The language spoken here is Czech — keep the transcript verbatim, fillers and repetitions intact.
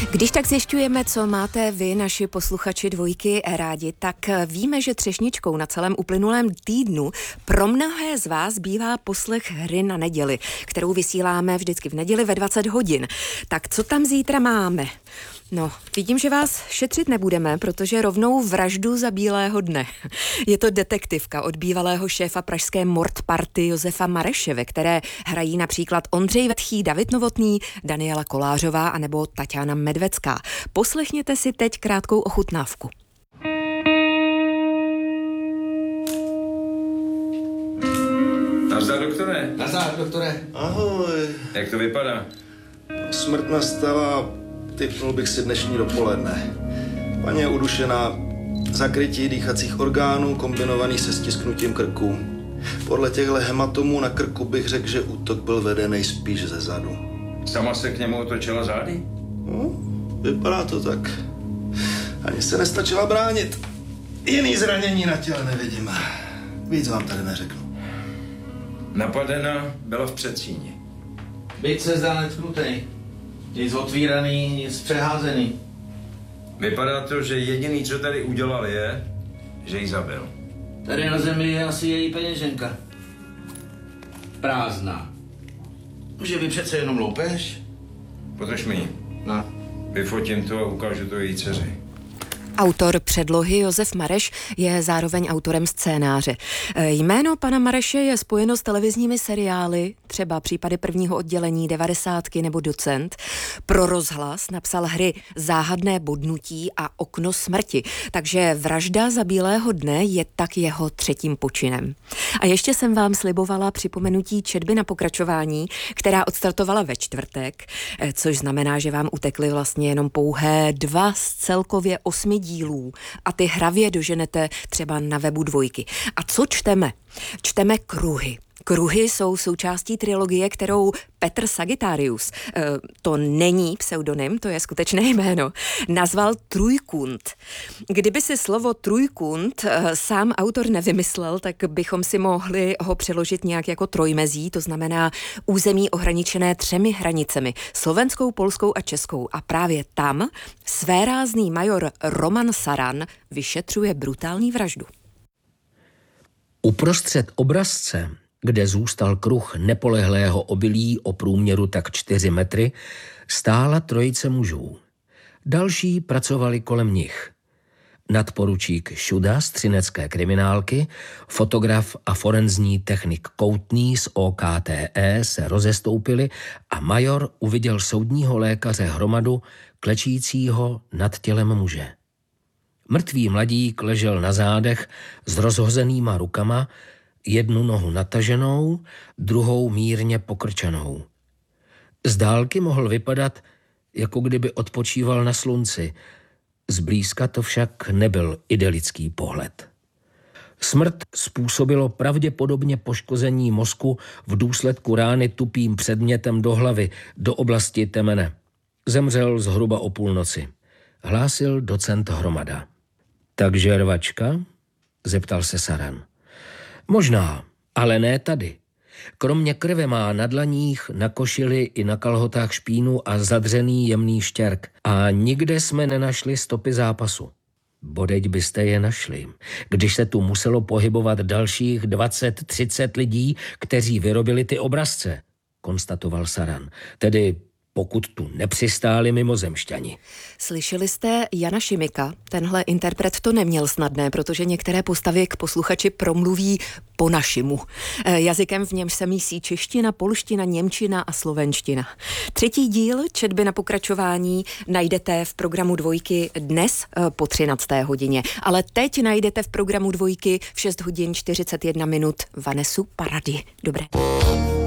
Když tak zjišťujeme, co máte vy, naši posluchači Dvojky, rádi, tak víme, že třešničkou na celém uplynulém týdnu pro mnohé z vás bývá poslech Hry na neděli, kterou vysíláme vždycky v neděli ve dvacet hodin. Tak co tam zítra máme? No, vidím, že vás šetřit nebudeme, protože rovnou Vraždu za bílého dne. Je to detektivka od bývalého šéfa pražské mordparty Josefa Mareše, ve které hrají například Ondřej Vetchý, David Novotný, Daniela Kolářová anebo Taťána Medvecká. Poslechněte si teď krátkou ochutnávku. Nazdar, doktore. Nazdar, doktore. Ahoj. Jak to vypadá? Smrt nastala, tipnul bych si dnešní dopoledne. Paní je udušená, zakrytí dýchacích orgánů kombinovaný se stisknutím krku. Podle těchto hematomů na krku bych řekl, že útok byl vedený spíš ze zadu. Sama se k němu otočila zády? No, vypadá to tak. Ani se nestačila bránit. Jiný zranění na těle nevidím. Víc vám tady neřeknu. Napadena byla v předsíni. Byť se zdá netknutý. Nic otvíraný, nic přeházený. Vypadá to, že jediný, co tady udělal, je, že ji zabil. Tady na zemi je asi její peněženka. Prázdná. Že vy přece jenom loupeš? Potož mi ji. No. Vyfotím to a ukážu to její dceři. Autor předlohy Josef Mareš je zároveň autorem scénáře. Jméno pana Mareše je spojeno s televizními seriály, třeba Případy prvního oddělení, Devadesátky nebo Docent. Pro rozhlas napsal hry Záhadné bodnutí a Okno smrti, takže Vražda za bílého dne je tak jeho třetím počinem. A ještě jsem vám slibovala připomenutí četby na pokračování, která odstartovala ve čtvrtek, což znamená, že vám utekly vlastně jenom pouhé dva z celkově osmi dílů a ty hravě doženete třeba na webu Dvojky. A co čteme? Čteme Kruhy. Kruhy jsou součástí trilogie, kterou Petr Sagittarius, e, to není pseudonym, to je skutečné jméno, nazval Trujkund. Kdyby si slovo Trujkund e, sám autor nevymyslel, tak bychom si mohli ho přeložit nějak jako trojmezí, to znamená území ohraničené třemi hranicemi, slovenskou, polskou a českou. A právě tam svérázný major Roman Saran vyšetřuje brutální vraždu. Uprostřed obrazce, kde zůstal kruh nepolehlého obilí o průměru tak čtyři metry, stála trojice mužů. Další pracovali kolem nich. Nadporučík Šuda z třinecké kriminálky, fotograf a forenzní technik Koutný z O K T E se rozestoupili a major uviděl soudního lékaře Hromadu klečícího nad tělem muže. Mrtvý mladík ležel na zádech s rozhozenýma rukama, jednu nohu nataženou, druhou mírně pokrčenou. Z dálky mohl vypadat, jako kdyby odpočíval na slunci. Zblízka to však nebyl idylický pohled. Smrt způsobilo pravděpodobně poškození mozku v důsledku rány tupým předmětem do hlavy, do oblasti temene. Zemřel zhruba o půlnoci. Hlásil docent Hromada. Takže rvačka? Zeptal se Saran. Možná, ale ne tady. Kromě krve má na dlaních, na košili i na kalhotách špínu a zadřený jemný štěrk. A nikde jsme nenašli stopy zápasu. Bodeď byste je našli, když se tu muselo pohybovat dalších dvacet třicet lidí, kteří vyrobili ty obrazce, konstatoval Saran. Tedy pokud tu nepřistáli mimozemšťani. Slyšeli jste Jana Šimika? Tenhle interpret to neměl snadné, protože některé postavy k posluchači promluví po našimu. Jazykem, v němž se mísí čeština, polština, němčina a slovenština. Třetí díl četby na pokračování najdete v programu Dvojky dnes po třinácté hodině. Ale teď najdete v programu Dvojky v šest hodin čtyřicet jedna minut Vanesu Paradis. Dobré.